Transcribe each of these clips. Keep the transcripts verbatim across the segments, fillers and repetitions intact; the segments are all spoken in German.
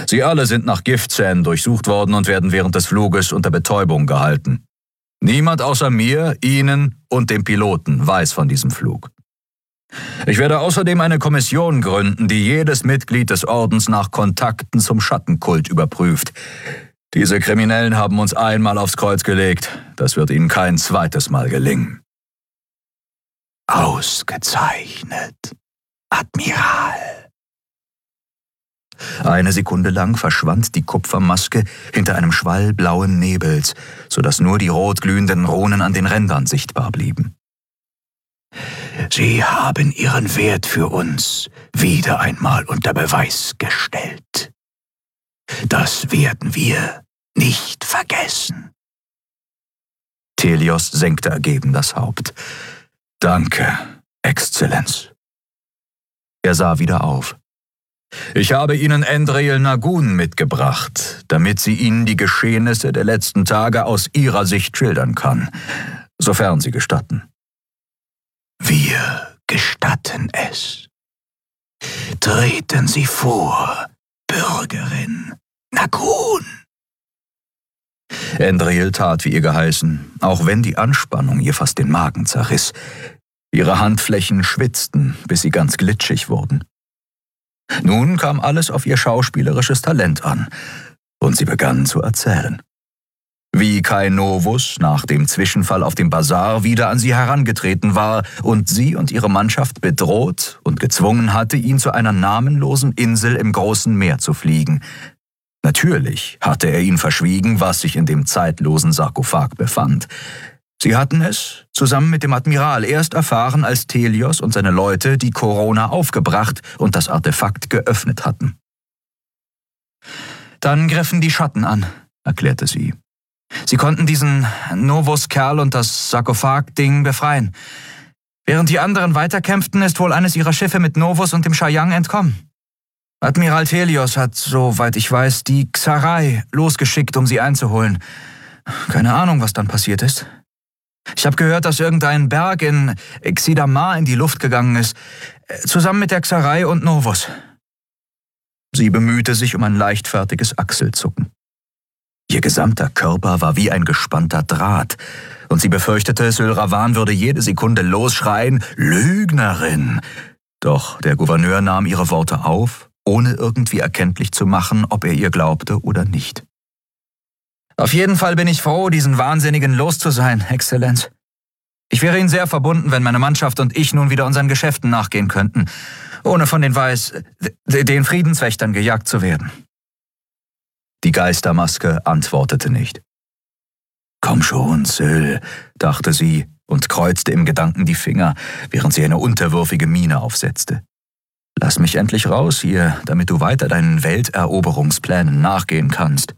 Sie alle sind nach Giftzähnen durchsucht worden und werden während des Fluges unter Betäubung gehalten. Niemand außer mir, Ihnen und dem Piloten weiß von diesem Flug. Ich werde außerdem eine Kommission gründen, die jedes Mitglied des Ordens nach Kontakten zum Schattenkult überprüft. Diese Kriminellen haben uns einmal aufs Kreuz gelegt. Das wird ihnen kein zweites Mal gelingen. Ausgezeichnet, Admiral. Eine Sekunde lang verschwand die Kupfermaske hinter einem Schwall blauen Nebels, sodass nur die rot glühenden Runen an den Rändern sichtbar blieben. Sie haben Ihren Wert für uns wieder einmal unter Beweis gestellt. Das werden wir nicht vergessen. Thelios senkte ergeben das Haupt. Danke, Exzellenz. Er sah wieder auf. Ich habe Ihnen Endril Nagun mitgebracht, damit sie Ihnen die Geschehnisse der letzten Tage aus Ihrer Sicht schildern kann, sofern Sie gestatten. Wir gestatten es. Treten Sie vor, Bürgerin Nagun. Endril tat, wie ihr geheißen, auch wenn die Anspannung ihr fast den Magen zerriss. Ihre Handflächen schwitzten, bis sie ganz glitschig wurden. Nun kam alles auf ihr schauspielerisches Talent an, und sie begann zu erzählen. Wie Kai Novus nach dem Zwischenfall auf dem Basar wieder an sie herangetreten war und sie und ihre Mannschaft bedroht und gezwungen hatte, ihn zu einer namenlosen Insel im großen Meer zu fliegen. Natürlich hatte er ihnen verschwiegen, was sich in dem zeitlosen Sarkophag befand. Sie hatten es, zusammen mit dem Admiral, erst erfahren, als Thelios und seine Leute die Corona aufgebracht und das Artefakt geöffnet hatten. Dann griffen die Schatten an, erklärte sie. Sie konnten diesen Novus-Kerl und das Sarkophag-Ding befreien. Während die anderen weiterkämpften, ist wohl eines ihrer Schiffe mit Novus und dem Shayang entkommen. Admiral Thelios hat, soweit ich weiß, die Xarai losgeschickt, um sie einzuholen. Keine Ahnung, was dann passiert ist. Ich habe gehört, dass irgendein Berg in Xidamar in die Luft gegangen ist, zusammen mit der Xarai und Novus. Sie bemühte sich um ein leichtfertiges Achselzucken. Ihr gesamter Körper war wie ein gespannter Draht, und sie befürchtete, Sylravan würde jede Sekunde losschreien, »Lügnerin!« Doch der Gouverneur nahm ihre Worte auf, ohne irgendwie erkenntlich zu machen, ob er ihr glaubte oder nicht. »Auf jeden Fall bin ich froh, diesen Wahnsinnigen los zu sein, Exzellenz. Ich wäre Ihnen sehr verbunden, wenn meine Mannschaft und ich nun wieder unseren Geschäften nachgehen könnten, ohne von den Weiß, den Friedenswächtern gejagt zu werden.« Die Geistermaske antwortete nicht. »Komm schon, Syl«, dachte sie und kreuzte im Gedanken die Finger, während sie eine unterwürfige Miene aufsetzte. »Lass mich endlich raus hier, damit du weiter deinen Welteroberungsplänen nachgehen kannst.«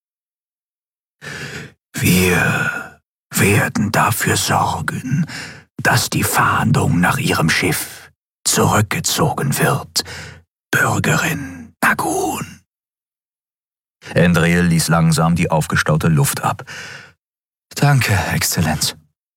Wir werden dafür sorgen, dass die Fahndung nach ihrem Schiff zurückgezogen wird, Bürgerin Nagun. Endril ließ langsam die aufgestaute Luft ab. »Danke, Exzellenz.«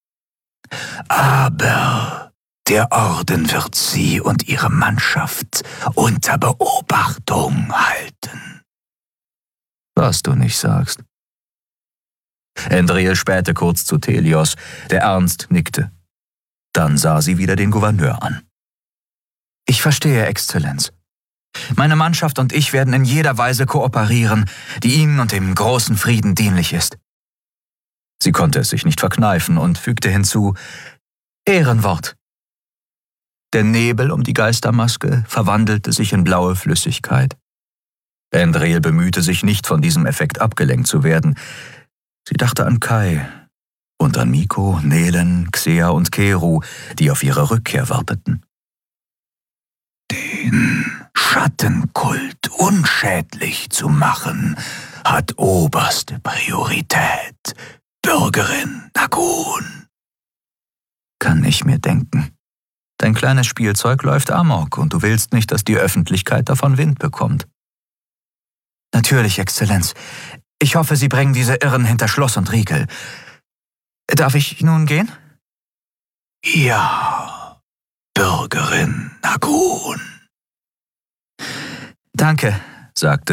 »Aber der Orden wird Sie und Ihre Mannschaft unter Beobachtung halten.« »Was du nicht sagst.« Endril spähte kurz zu Thelios, der ernst nickte. Dann sah sie wieder den Gouverneur an. »Ich verstehe, Exzellenz. Meine Mannschaft und ich werden in jeder Weise kooperieren, die Ihnen und dem großen Frieden dienlich ist.« Sie konnte es sich nicht verkneifen und fügte hinzu, »Ehrenwort.« Der Nebel um die Geistermaske verwandelte sich in blaue Flüssigkeit. Endril bemühte sich nicht, von diesem Effekt abgelenkt zu werden. Sie dachte an Kai und an Miko, Nelen, Xea und Keru, die auf ihre Rückkehr warteten. Den Schattenkult unschädlich zu machen, hat oberste Priorität, Bürgerin Nagun. Kann ich mir denken. Dein kleines Spielzeug läuft amok und du willst nicht, dass die Öffentlichkeit davon Wind bekommt. Natürlich, Exzellenz. Ich hoffe, Sie bringen diese Irren hinter Schloss und Riegel. Darf ich nun gehen? Ja, Bürgerin Nagun. Danke, sagte